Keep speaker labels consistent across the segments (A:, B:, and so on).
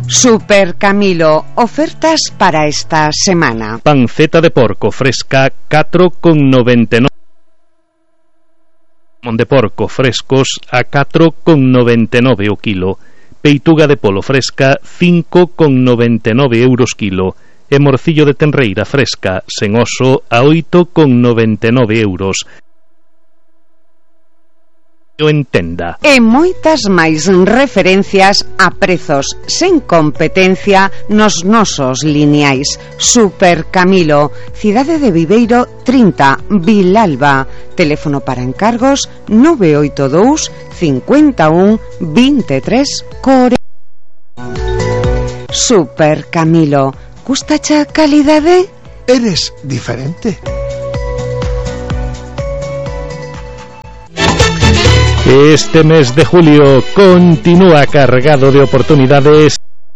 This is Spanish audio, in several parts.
A: Super Camilo, ofertas para esta semana.
B: Panceta de porco fresca 4,99. De porco frescos a 4,99 o kilo. Peituga de polo fresca 5,99 euros kilo. E morcillo de tenreira fresca sen oso a 8,99 euros. En tenda.
A: E moitas máis referencias a prezos sen competencia nos nosos lineais. Super Camilo, Cidade de Viveiro 30, Vilalba. Teléfono para encargos 982 51 23 40. Super Camilo, gustacha calidade?
C: Eres diferente.
B: Este mes de julio continúa cargado de oportunidades.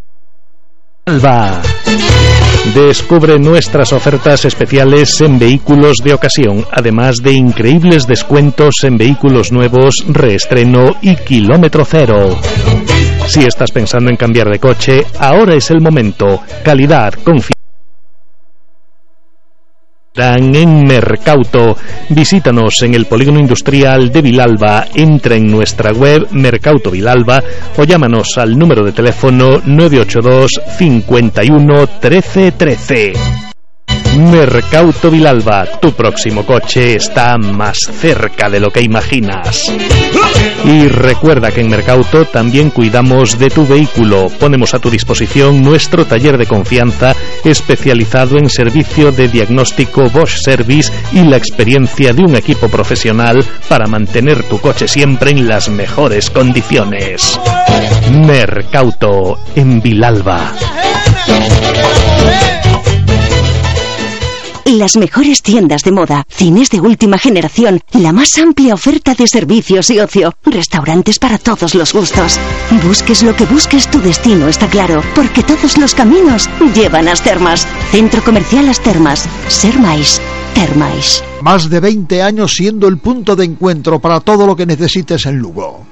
B: Alba. Descubre nuestras ofertas especiales en vehículos de ocasión, además de increíbles descuentos en vehículos nuevos, reestreno y kilómetro cero. Si estás pensando en cambiar de coche, ahora es el momento. Calidad, confianza. En Mercauto. Visítanos en el Polígono Industrial de Vilalba, entra en nuestra web Mercauto Vilalba o llámanos al número de teléfono 982 51 13 13. Mercauto Vilalba, tu próximo coche está más cerca de lo que imaginas. Y recuerda que en Mercauto también cuidamos de tu vehículo. Ponemos a tu disposición nuestro taller de confianza especializado en servicio de diagnóstico Bosch Service y la experiencia de un equipo profesional para mantener tu coche siempre en las mejores condiciones. Mercauto en Vilalba.
D: Las mejores tiendas de moda, cines de última generación, la más amplia oferta de servicios y ocio, restaurantes para todos los gustos. Busques lo que busques, tu destino está claro, porque todos los caminos llevan a As Termas. Centro Comercial As Termas. Ser máis, ter máis.
C: Más de 20 años siendo el punto de encuentro para todo lo que necesites en Lugo.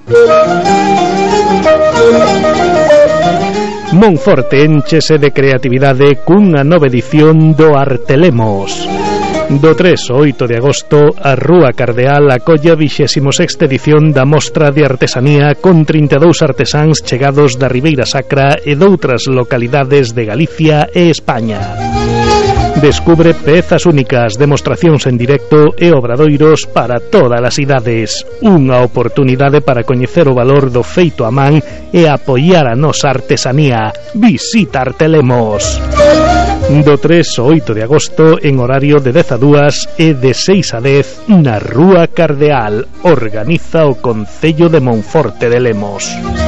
B: Monforte énchese de creatividade cunha nova edición do Artelemos. Do 3 ao 8 de agosto, a Rúa Cardeal acolla a 26ª edición da Mostra de Artesanía con 32 artesáns chegados da Ribeira Sacra e doutras localidades de Galicia e España. Descubre pezas únicas, demostracións en directo e obradoiros para todas as idades. Unha oportunidade para coñecer o valor do feito a man e apoiar a nosa artesanía. Visita Artelemos. Do 3 ao 8 de agosto en horario de 10 a 2 e de 6 a 10 na Rúa Cardeal. Organiza o Concello de Monforte de Lemos.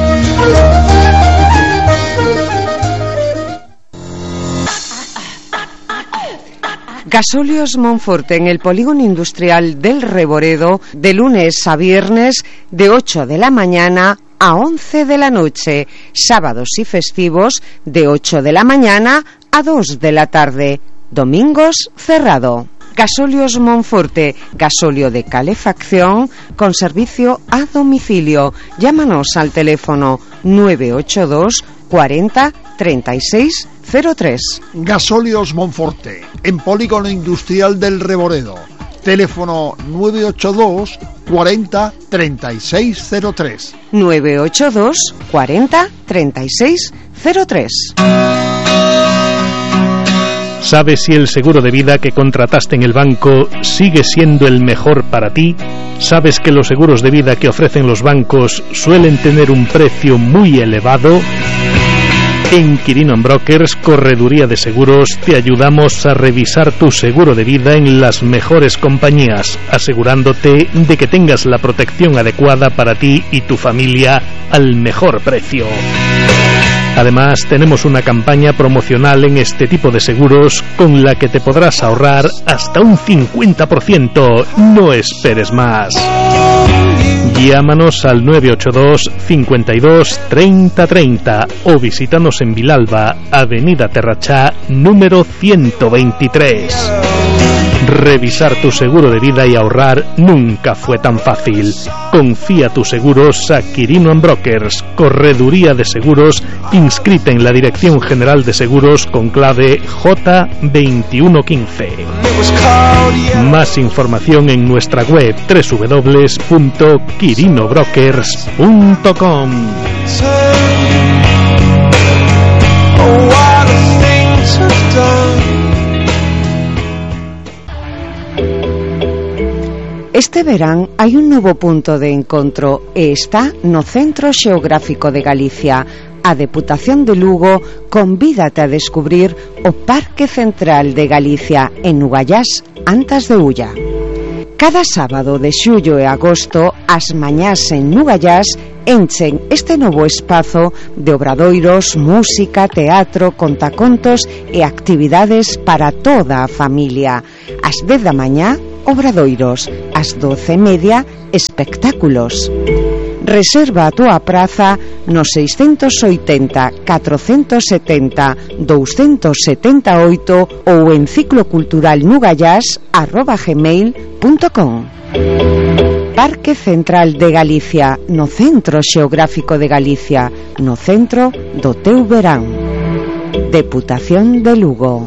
A: Gasóleos Monforte en el Polígono Industrial del Reboredo, de lunes a viernes, de 8 de la mañana a 11 de la noche, sábados y festivos, de 8 de la mañana a 2 de la tarde, domingos cerrado. Gasóleos Monforte, gasóleo de calefacción con servicio a domicilio. Llámanos al teléfono 982 40 36 03.
C: Gasóleos Monforte, en Polígono Industrial del Reboredo. Teléfono 982 40 36 03.
A: 982 40 36 03.
B: ¿Sabes si el seguro de vida que contrataste en el banco sigue siendo el mejor para ti? ¿Sabes que los seguros de vida que ofrecen los bancos suelen tener un precio muy elevado? En Quirino Brokers, correduría de seguros, te ayudamos a revisar tu seguro de vida en las mejores compañías, asegurándote de que tengas la protección adecuada para ti y tu familia al mejor precio. Además, tenemos una campaña promocional en este tipo de seguros con la que te podrás ahorrar hasta un 50%. No esperes más. Llámanos al 982 52 30 30 o visítanos en Vilalba, Avenida Terrachá, número 123. Revisar tu seguro de vida y ahorrar nunca fue tan fácil. Confía tus seguros a Quirino & Brokers, correduría de seguros inscrita en la Dirección General de Seguros con clave J2115. Más información en nuestra web www.quirinobrokers.com.
A: Este verán hai un novo punto de encontro e está no Centro Xeográfico de Galicia. A Deputación de Lugo convídate a descubrir o Parque Central de Galicia en Nugallás, Antas de Ulla. Cada sábado de xullo e agosto, as mañás en Nugallás enchen este novo espazo de obradoiros, música, teatro, contacontos e actividades para toda a familia. Ás 10 da mañá, obradoiros, ás 12:30, espectáculos. Reserva a túa praza no 680 470 278 ou en cicloculturalnugallas@gmail.com. Parque Central de Galicia, no Centro Xeográfico de Galicia, no centro do teu verán. Deputación de Lugo.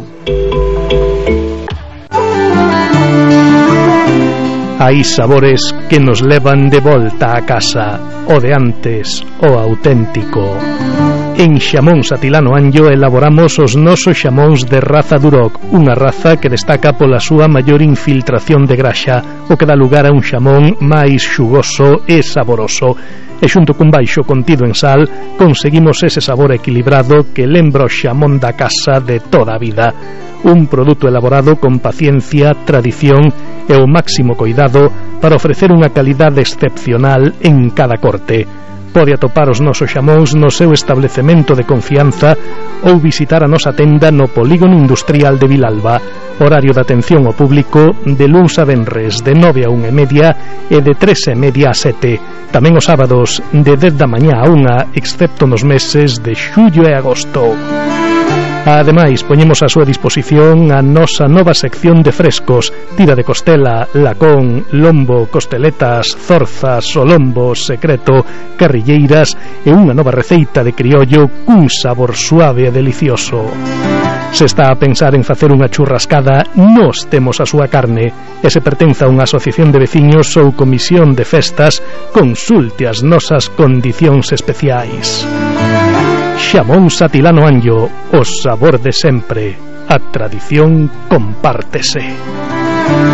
B: Hai sabores que nos levan de volta a casa, o de antes, o auténtico. En Xamóns Atilano Anllo elaboramos os nosos xamóns de raza Duroc, unha raza que destaca pola súa maior infiltración de graxa, o que dá lugar a un xamón máis xugoso e saboroso. E xunto cun baixo contido en sal, conseguimos ese sabor equilibrado que lembra o xamón da casa de toda a vida. Un produto elaborado con paciencia, tradición e o máximo cuidado para ofrecer unha calidade excepcional en cada corte. Pode atopar os nosos xamóns no seu establecemento de confianza ou visitar a nosa tenda no Polígono Industrial de Vilalba. Horario de atención ao público de luns a venres de 9 a 1:30 e de 3:30 a 7. Tamén os sábados de 10 da mañá a 1, excepto nos meses de xullo e agosto. Ademais, poñemos a súa disposición a nosa nova sección de frescos: tira de costela, lacón, lombo, costeletas, zorzas, solombo, secreto, carrilleiras e unha nova receita de criollo cun sabor suave e delicioso. Se está a pensar en facer unha churrascada, nós temos a súa carne. E se pertence a unha asociación de veciños ou comisión de festas, consulte as nosas condicións especiais. Xamóns Atilano Anllo, o sabor de sempre. A tradición compártese.